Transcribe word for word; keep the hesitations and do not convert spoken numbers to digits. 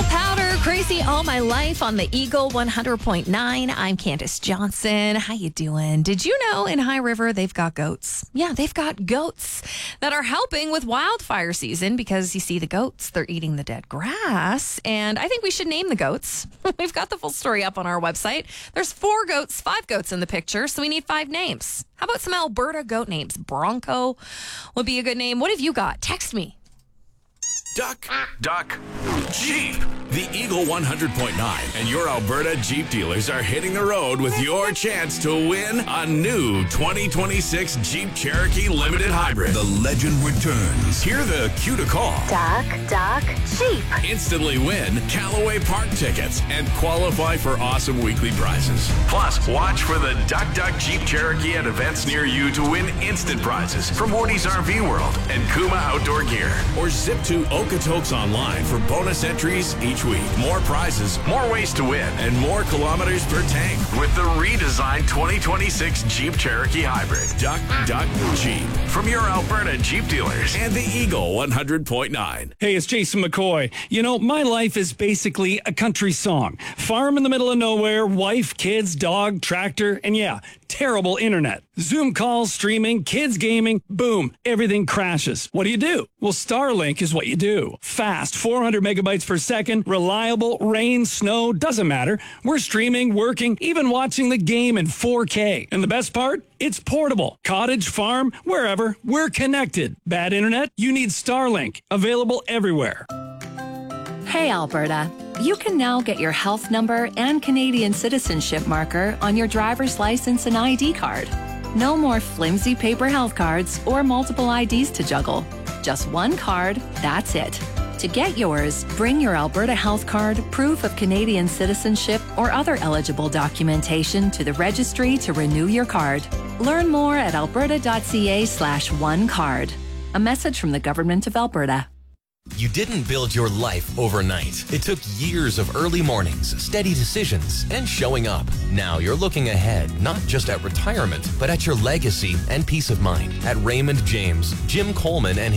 Powder, Crazy All My Life on the Eagle one hundred point nine. I'm Candace Johnson. How you doing? Did you know in High River they've got goats? Yeah, they've got goats that are helping with wildfire season because you see the goats, they're eating the dead grass. And I think we should name the goats. We've got the full story up on our website. There's four goats, five goats in the picture, so we need five names. How about some Alberta goat names? Bronco would be a good name. What have you got? Text me. Duck, duck, Jeep. The Eagle one hundred point nine and your Alberta Jeep dealers are hitting the road with your chance to win a new twenty twenty-six Jeep Cherokee Limited Hybrid. The legend returns. Hear the cue to call. Duck, duck, Jeep. Instantly win Callaway Park tickets and qualify for awesome weekly prizes. Plus, watch for the Duck, Duck Jeep Cherokee at events near you to win instant prizes from Woody's R V World and Kuma Outdoor Gear. Or zip to Okotoks online for bonus entries each week. More prizes, more ways to win, and more kilometers per tank with the redesigned twenty twenty-six Jeep Cherokee Hybrid. Duck, duck, Jeep. From your Alberta Jeep dealers and the Eagle one hundred point nine. Hey, it's Jason McCoy. You know, my life is basically a country song. Farm in the middle of nowhere, wife, kids, dog, tractor, and yeah, terrible internet. Zoom calls, streaming, kids gaming, boom, everything crashes. What do you do? Well, Starlink is what you do. Fast, four hundred megabytes per second, reliable, rain, snow, doesn't matter. We're streaming, working, even watching the game in four K. And the best part? It's portable. Cottage, farm, wherever, we're connected. Bad internet? You need Starlink. Available everywhere. Hey, Alberta. You can now get your health number and Canadian citizenship marker on your driver's license and I D card. No more flimsy paper health cards or multiple I Ds to juggle. Just one card, that's it. To get yours, bring your Alberta Health Card, proof of Canadian citizenship, or other eligible documentation to the registry to renew your card. Learn more at alberta.ca slash one card. A message from the Government of Alberta. You didn't build your life overnight. It took years of early mornings, steady decisions, and showing up. Now you're looking ahead, not just at retirement, but at your legacy and peace of mind. At Raymond James, Jim Coleman and